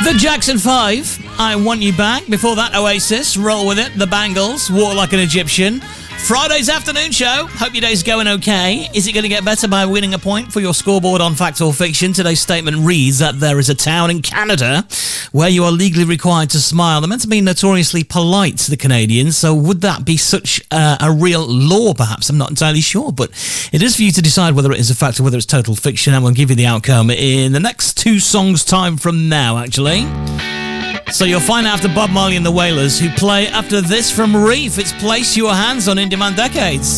The Jackson 5, I Want You Back. Before that, Oasis, Roll With It. The Bangles, Walk Like an Egyptian. Friday's afternoon show. Hope your day's going okay. Is it going to get better by winning a point for your scoreboard on Fact or Fiction? Today's statement reads that there is a town in Canada where you are legally required to smile. They're meant to be notoriously polite, the Canadians, so would that be such a real law, perhaps? I'm not entirely sure, but it is for you to decide whether it is a fact or whether it's total fiction, and we'll give you the outcome in the next 2 songs' time from now, actually. So you'll find out after Bob Marley and the Wailers, who play after this from Reef. It's Place Your Hands on In Demand Decades.